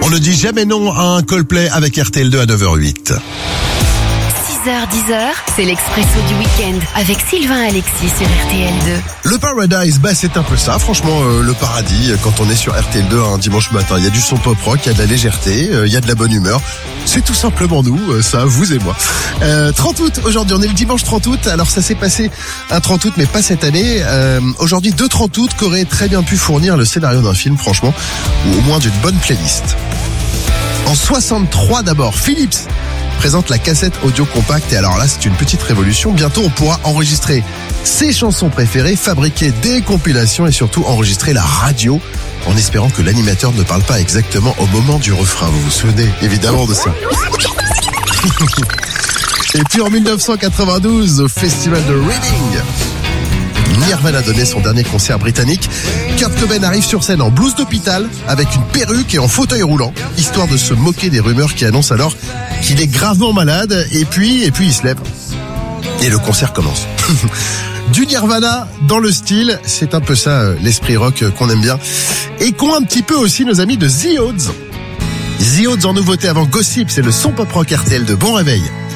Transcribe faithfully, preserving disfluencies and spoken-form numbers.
On ne dit jamais non à un Coldplay avec R T L deux à neuf heures zéro huit. six heures dix, c'est l'Expresso du week-end avec Sylvain Alexis sur R T L deux. Le Paradise, bah c'est un peu ça, franchement, euh, le paradis, quand on est sur R T L deux un dimanche matin. Il y a du son pop-rock, il y a de la légèreté, euh, il y a de la bonne humeur. C'est tout simplement nous, euh, ça, vous et moi. Euh, trente août, aujourd'hui, on est le dimanche trente août. Alors ça s'est passé un trente août, mais pas cette année. Euh, aujourd'hui, deux trente août qu'aurait très bien pu fournir le scénario d'un film, franchement, ou au moins d'une bonne playlist. En soixante-trois d'abord, Philips présente la cassette audio compacte, et alors là c'est une petite révolution. Bientôt on pourra enregistrer ses chansons préférées, fabriquer des compilations et surtout enregistrer la radio, en espérant que l'animateur ne parle pas exactement au moment du refrain. Vous vous souvenez évidemment de ça. Et puis en dix-neuf cent quatre-vingt-douze, au festival de Reading, Nirvana a donné son dernier concert britannique. Kurt Cobain arrive sur scène en blouse d'hôpital avec une perruque et en fauteuil roulant, histoire de se moquer des rumeurs qui annoncent alors qu'il est gravement malade. Et puis, et puis il se lève. Et le concert commence. Du Nirvana dans le style, c'est un peu ça l'esprit rock qu'on aime bien. Et qu'ont un petit peu aussi nos amis de The Odds. The Odds en nouveauté avant Gossip, c'est le son pop rock R T L de Bon Réveil.